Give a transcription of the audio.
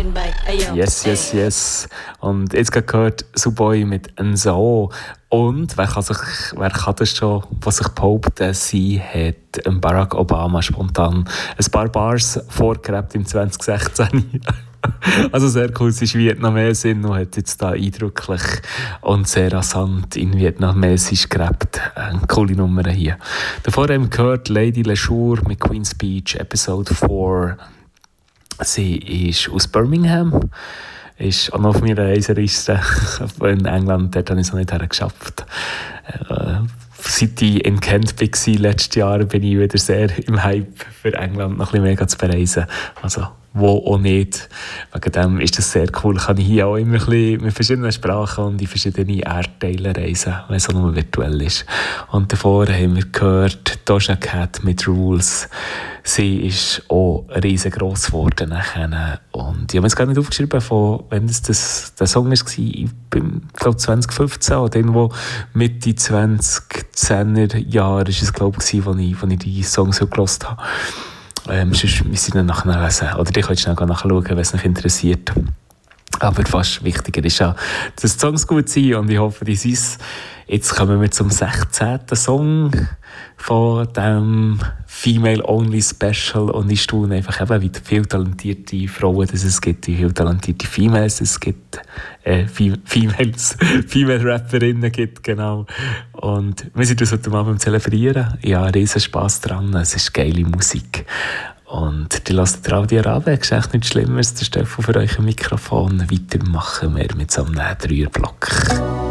Yes, yes, yes. Und jetzt gerade gehört Suboi mit Enzo. Und wer kann das schon, was sich behaupten, sie hat Barack Obama spontan ein paar Bars vorgerebt im 2016. Also sehr cool, sie ist Vietnamesin und hat jetzt da eindrücklich und sehr rasant in Vietnamesisch gerappt. Eine coole Nummer hier. Davor haben wir gehört Lady LeSure mit Queen's Beach, Episode 4. Sie ist aus Birmingham, ist auch noch auf meiner Reiseliste in England, dort habe ich es noch nicht hergeschafft. Seit ich in Kent war letztes Jahr, bin ich wieder sehr im Hype für England noch ein bisschen mehr zu bereisen. Also, wo auch nicht. Wegen dem ist das sehr cool. Kann ich hier auch immer ein bisschen mit verschiedenen Sprachen und in verschiedene Erdteile reisen, wenn es auch nur virtuell ist. Und davor haben wir gehört Doja Cat mit Rules. Sie ist auch riesengroß geworden nachher. Und ich habe mir jetzt gar nicht aufgeschrieben, von wann der Song war. Ich glaube 2015 oder irgendwo Mitte 2010er Jahre war es, glaube ich, als ich die Songs so gehört habe. Sonst müssen wir nachher lesen. Oder ihr könnt schnell nachschauen, wenn es euch interessiert. Aber fast wichtiger ist ja, dass die Songs gut sind und ich hoffe, die sind es. Jetzt kommen wir zum 16. Song von dem Female-Only Special und ich staune einfach eben, wie viele talentierte Frauen es gibt, wie viele talentierte Females es gibt, Female-Rapperinnen gibt, genau. Und wir sind das heute Abend zelebrieren. Ja, riesen Spass dran, es ist geile Musik. Und die lasst Radio Rabe, ist echt nichts Schlimmeres. Der Stefan für euch ein Mikrofon. Weiter machen wir mit so einem Dreierblock.